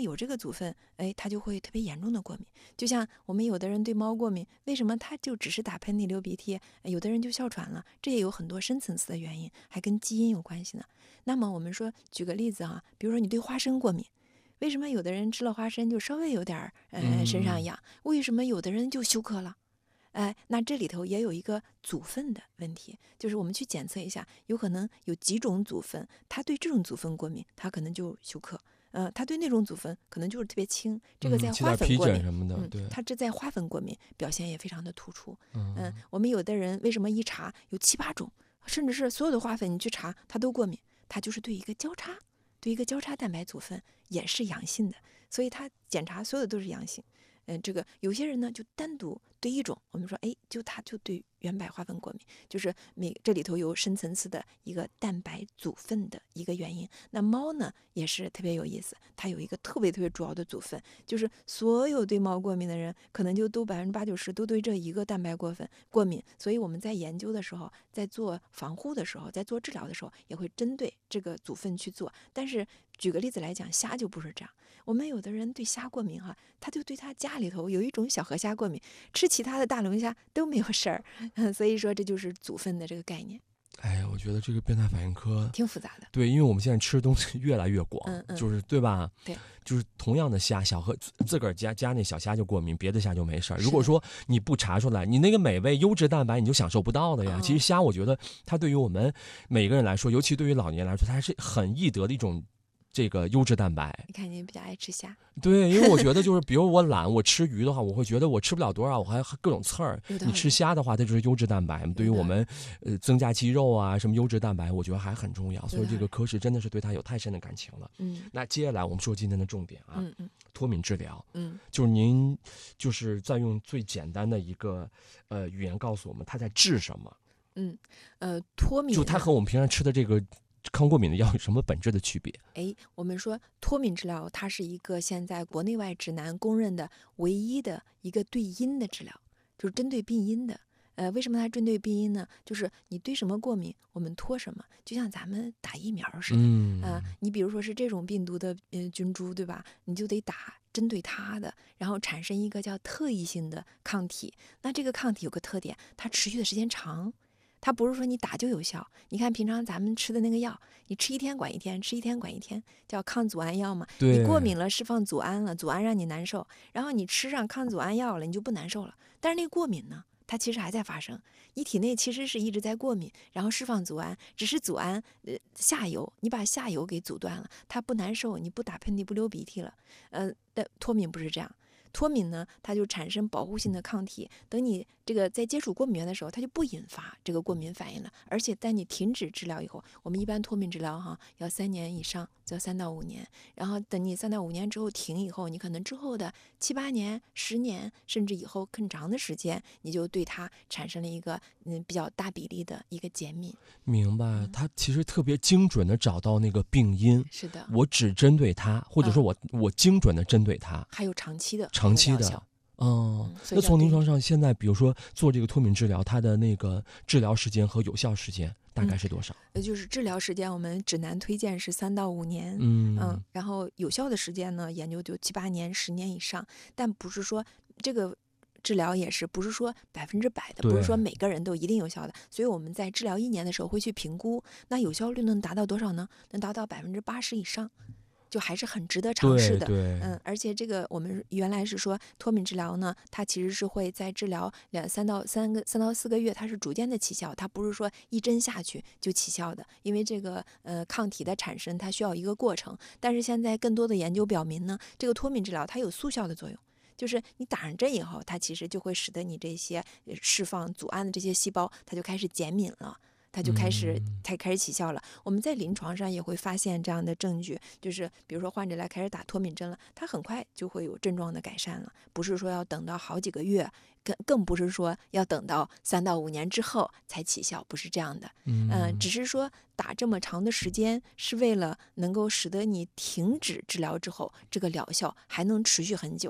有这个组分，他就会特别严重的过敏。就像我们有的人对猫过敏，为什么他就只是打喷嚏流鼻涕，有的人就哮喘了？这也有很多深层次的原因，还跟基因有关系呢。那么我们说举个例子哈，比如说你对花生过敏，为什么有的人吃了花生就稍微有点身上痒？为什么有的人就休克了？那这里头也有一个组分的问题，就是我们去检测一下，有可能有几种组分，他对这种组分过敏，他可能就休克。他对那种组分可能就是特别轻，这个在花粉过敏什么的，对， 他这在花粉过敏表现也非常的突出。我们有的人为什么一查有7、8种，甚至是所有的花粉你去查他都过敏，他就是对一个交叉蛋白组分也是阳性的，所以他检查所有的都是阳性。这个有些人呢就单独对一种，我们说他就对原白花粉过敏，就是这里头有深层次的一个蛋白组分的一个原因。那猫呢也是特别有意思，它有一个特别主要的组分，就是所有对猫过敏的人可能就都80%、90%都对这一个蛋白过敏。所以我们在研究的时候，在做防护的时候，在做治疗的时候，也会针对这个组分去做。但是举个例子来讲，虾就不是这样。我们有的人对虾过敏他就对他家里头有一种小河虾过敏，吃其他的大龙虾都没有事儿。所以说这就是组分的这个概念。 我觉得这个变态反应科挺复杂的。 对，因为我们现在吃的东西越来越广，就是对吧？ 对， 就是同样的虾，小河自个儿家那小虾就过敏，别的虾就没事儿。如果说你不查出来，你那个美味优质蛋白你就享受不到的呀。其实虾，我觉得它对于我们每个人来说，尤其对于老年人来说，它还是很易得的一种这个优质蛋白。 你看您比较爱吃虾。 对，因为我觉得就是比如我懒，我吃鱼的话，我会觉得我吃不了多少，我还各种刺儿。你吃虾的话，它就是优质蛋白，对于我们增加肌肉啊什么优质蛋白，我觉得还很重要。所以这个科室真的是对它有太深的感情了。那接下来我们说今天的重点啊，脱敏治疗。就是您就是在用最简单的一个语言告诉我们它在治什么。 脱敏就它和我们平常吃的这个抗过敏的药有什么本质的区别？ 我们说脱敏治疗，它是一个现在国内外指南公认的唯一的一个对因的治疗，就是针对病因的。为什么它针对病因呢？就是你对什么过敏，我们脱什么，就像咱们打疫苗似的。你比如说是这种病毒的菌株，对吧？你就得打针对它的，然后产生一个叫特异性的抗体。那这个抗体有个特点，它持续的时间长。它不是说你打就有效，你看平常咱们吃的那个药，你吃1天管1天，吃1天管1天，叫抗组胺药嘛。你过敏了，释放组胺了，组胺让你难受，然后你吃上抗组胺药了，你就不难受了。但是那个过敏呢，它其实还在发生，你体内其实是一直在过敏，然后释放组胺，只是组胺下游，你把下游给阻断了，它不难受，你不打喷嚏不流鼻涕了。但脱敏不是这样。脱敏呢，它就产生保护性的抗体，等你这个在接触过敏源的时候，它就不引发这个过敏反应了。而且在你停止治疗以后，我们一般脱敏治疗要3年以上，要3到5年。然后等你3到5年之后停以后，你可能之后的7、8年、10年，甚至以后更长的时间，你就对它产生了一个比较大比例的一个减敏。 明白，它其实特别精准的找到那个病因。 是的， 我只针对它，或者说我精准的针对它。 还有长期的。 那从临床上现在比如说做这个脱敏治疗，它的那个治疗时间和有效时间大概是多少？ 就是治疗时间我们指南推荐是3到5年。然后有效的时间呢，研究就7、8年、10年以上。但不是说这个治疗也是不是说100%的，不是说每个人都一定有效的。所以我们在治疗1年的时候会去评估，那有效率能达到多少呢？能达到80%以上。就还是很值得尝试的。而且这个我们原来是说脱敏治疗呢，它其实是会在治疗3到4个月，它是逐渐的起效，它不是说一针下去就起效的，因为这个抗体的产生它需要一个过程。但是现在更多的研究表明呢，这个脱敏治疗它有速效的作用。就是你打上针以后，它其实就会使得你这些释放组胺的这些细胞，它就开始减敏了。它就开始起效了。我们在临床上也会发现这样的证据，就是比如说患者来开始打脱敏针了，他很快就会有症状的改善了，不是说要等到好几个月，更不是说要等到3到5年之后才起效，不是这样的。只是说打这么长的时间是为了能够使得你停止治疗之后，这个疗效还能持续很久。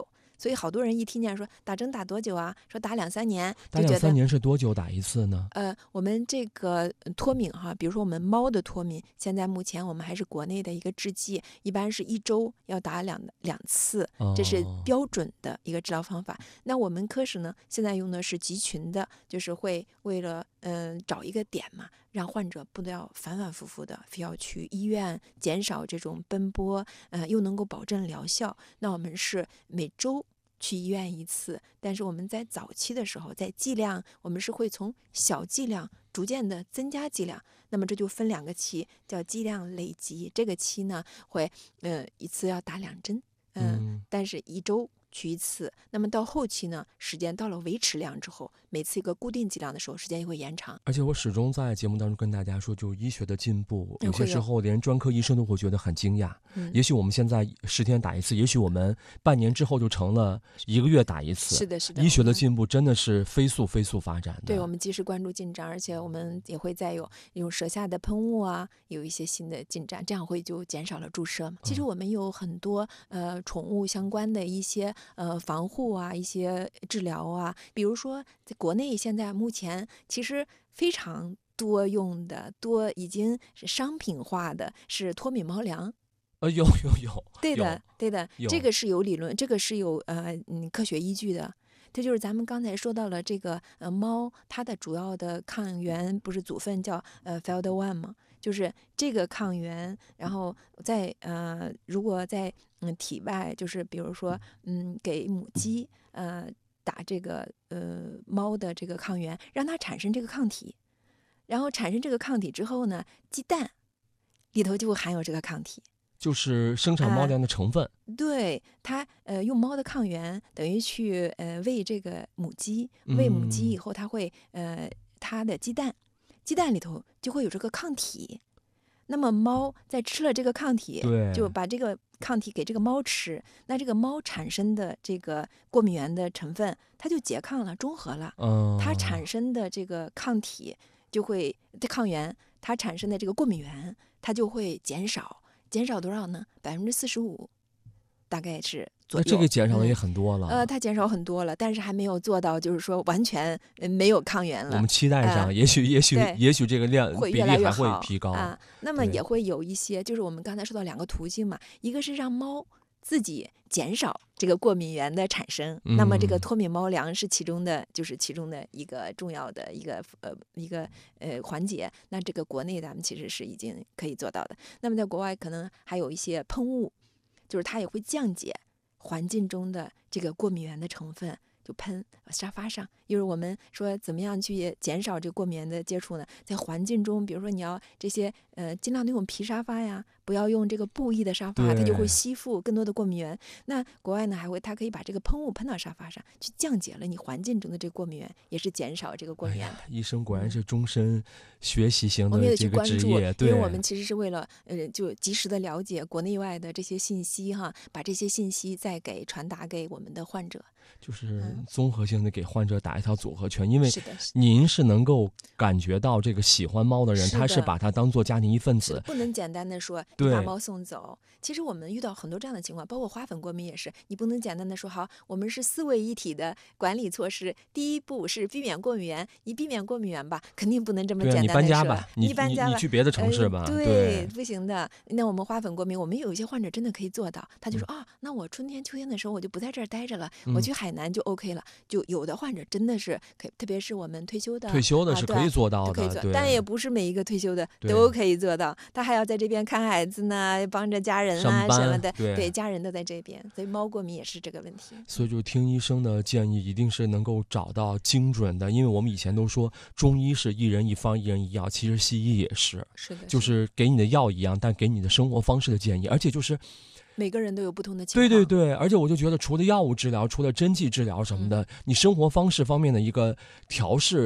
所以好多人一听见说打针打多久啊，说打2-3年， 打就觉得 2-3年是多久打一次呢？ 我们这个脱敏哈，比如说我们猫的脱敏，现在目前我们还是国内的一个制剂，一般是1周要打两次，这是标准的一个治疗方法。那我们科室呢，现在用的是集群的，就是会为了找一个点嘛，让患者不要反反复复的非要去医院，减少这种奔波，又能够保证疗效。那我们是每周去医院1次，但是我们在早期的时候，在剂量我们是会从小剂量逐渐的增加剂量，那么这就分2个期，叫剂量累积。这个期呢会一次要打2针，但是1周去1次。那么到后期呢，时间到了维持量之后，每次一个固定剂量的时候，时间就会延长。 而且我始终在节目当中跟大家说，就医学的进步，有些时候连专科医生都会觉得很惊讶。也许我们现在10天打1次，也许我们半年之后就成了1个月打1次。 是的，是的。 医学的进步真的是飞速发展的。 对，我们及时关注进展，而且我们也会再用舌下的喷雾啊，有一些新的进展，这样会就减少了注射嘛。其实我们有很多宠物相关的一些防护啊，一些治疗啊，比如说在国内现在目前其实非常多用的已经是商品化的是脱敏猫粮。 有， 对的，这个是有理论，这个是有科学依据的。这就是咱们刚才说到了这个猫，它的主要的抗原不是组分叫FELD1吗？就是这个抗原，然后在如果在体外，就是比如说给母鸡打这个猫的这个抗原，让它产生这个抗体，然后产生这个抗体之后呢，鸡蛋里头就会含有这个抗体。 就是生产猫粮的成分。 对，它用猫的抗原等于去喂这个母鸡，喂母鸡以后，它会它的鸡蛋里头就会有这个抗体。那么猫在吃了这个抗体，就把这个抗体给这个猫吃，那这个猫产生的这个过敏原的成分，它就拮抗了，中和了。它产生的这个抗体就会抗原，它产生的这个过敏原，它就会减少。减少多少呢？45%，大概是左右。 那这个减少的也很多了。 它减少很多了，但是还没有做到，就是说完全没有抗原了。 我们期待上，也许这个量比例还会提高啊。那么也会有一些，就是我们刚才说到2个途径嘛，一个是让猫自己减少这个过敏原的产生，那么这个脱敏猫粮是其中的一个重要的一个环节。那这个国内咱们其实是已经可以做到的。那么在国外可能还有一些喷雾，就是它也会降解环境中的这个过敏原的成分，就喷沙发上。就是我们说怎么样去减少这个过敏原的接触呢？在环境中，比如说你要这些尽量的用皮沙发呀，不要用这个布艺的沙发，它就会吸附更多的过敏原。那国外呢它可以把这个喷雾喷到沙发上，去降解了你环境中的这个过敏源，也是减少这个过敏源的。 医生果然是终身学习型的这个职业， 因为我们其实是为了就及时的了解国内外的这些信息哈，把这些信息再传达给我们的患者。 就是综合性的给患者打一套组合拳，因为您是能够感觉到这个喜欢猫的人，他是把它当做家庭一份子， 不能简单的说你把猫送走。其实我们遇到很多这样的情况，包括花粉过敏也是，你不能简单的说好，我们是4位一体的管理措施，第一步是避免过敏源，你避免过敏源吧，肯定不能这么简单的说。 你搬家吧， 你搬家吧， 你去别的城市吧。 对，不行的。那我们花粉过敏，我们有一些患者真的可以做到，他就说那我春天秋天的时候我就不在这儿待着了，我去海南就 OK 了。就有的患者真的是可以，特别是我们退休的是可以做到的， 可以做，但也不是每一个退休的都可以做到，他还要在这边看孩子呢，帮着家人啊什么的，对，家人都在这边，所以猫过敏也是这个问题。 所以就听医生的建议，一定是能够找到精准的，因为我们以前都说中医是一人一方一人一药，其实西医也是，就是给你的药一样，但给你的生活方式的建议，而且就是每个人都有不同的情况。 对，而且我就觉得除了药物治疗，除了针剂治疗什么的，你生活方式方面的一个调试，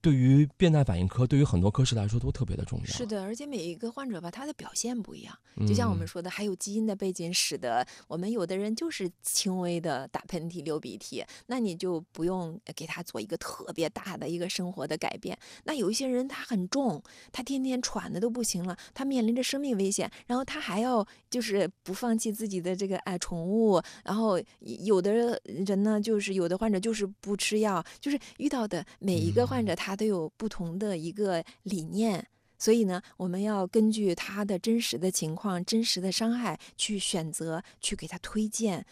对于变态反应科，对于很多科室来说都特别的重要。 是的，而且每一个患者吧，他的表现不一样， 嗯， 就像我们说的，还有基因的背景，使得我们有的人就是轻微的打喷嚏、流鼻涕，那你就不用给他做一个特别大的一个生活的改变。那有一些人他很重，他天天喘的都不行了，他面临着生命危险，然后他还要就是不放弃自己的这个宠物，然后有的人呢，就是有的患者就是不吃药，就是遇到的每一个患者他都有不同的一个理念。所以呢，我们要根据他的真实的情况、真实的伤害去选择，去给他推荐